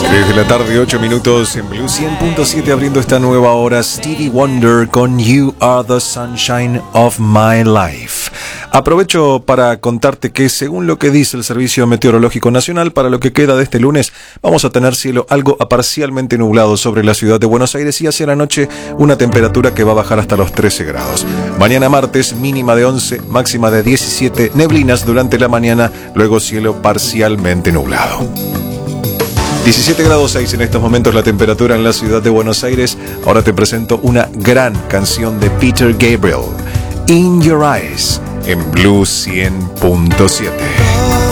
3 de la tarde, 8 minutos en Blue 100.7, abriendo esta nueva hora, Stevie Wonder con You Are the Sunshine of My Life. Aprovecho para contarte que, según lo que dice el Servicio Meteorológico Nacional, para lo que queda de este lunes vamos a tener cielo algo parcialmente nublado sobre la ciudad de Buenos Aires y hacia la noche una temperatura que va a bajar hasta los 13 grados. Mañana martes, mínima de 11, máxima de 17, neblinas durante la mañana, luego cielo parcialmente nublado. 17 grados 6 en estos momentos la temperatura en la ciudad de Buenos Aires. Ahora te presento una gran canción de Peter Gabriel, In Your Eyes, en Blue 100.7.